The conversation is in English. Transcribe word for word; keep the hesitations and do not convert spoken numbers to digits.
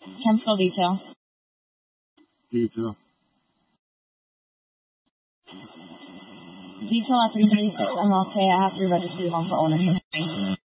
Cancel detail. Detail. Detail at three thirty-six. I'm okay. I have to register the home for ownership.